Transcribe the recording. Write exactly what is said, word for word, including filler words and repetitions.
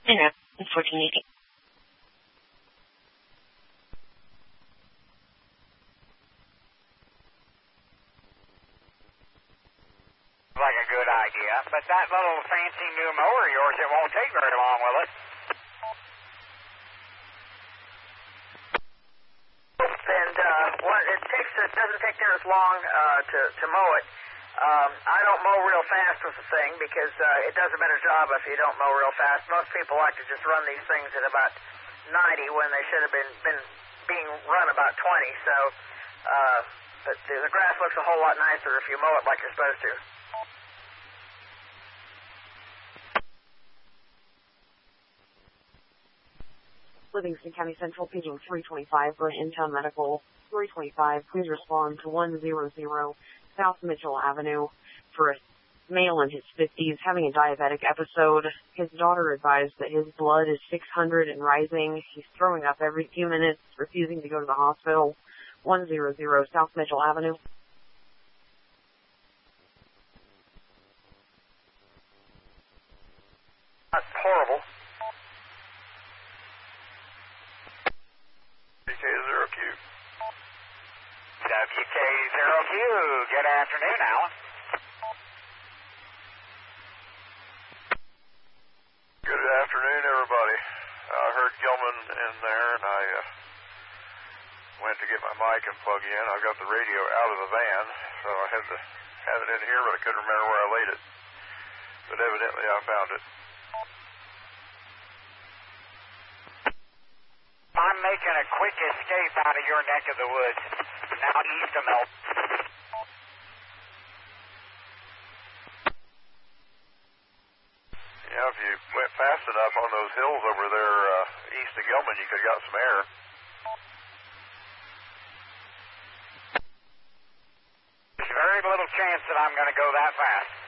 Interrupt fourteen eighty. Like a good idea, but that little fancy new mower of yours, it won't take very long, will it? And uh, what it takes, it doesn't take near as long uh, to to mow it. Um, I don't mow real fast with the thing because uh, it does a better job if you don't mow real fast. Most people like to just run these things at about ninety when they should have been been being run about twenty. So, uh, but the, the grass looks a whole lot nicer if you mow it like you're supposed to. Livingston County Central, paging three twenty-five for an in-town medical. three twenty-five, please respond to one hundred South Mitchell Avenue for a male in his fifties having a diabetic episode. His daughter advised that his blood is six hundred and rising. He's throwing up every few minutes, refusing to go to the hospital. one hundred South Mitchell Avenue. That's horrible. W K zero Q. W K zero Q, good afternoon, Alan. Good afternoon, everybody. I heard Gilman in there, and I uh, went to get my mic and plug in. I got the radio out of the van, so I had to have it in here, but I couldn't remember where I laid it. But evidently I found it. I'm making a quick escape out of your neck of the woods, now east of Melton. Yeah, if you went fast enough on those hills over there uh, east of Gilman, you could have got some air. There's very little chance that I'm going to go that fast.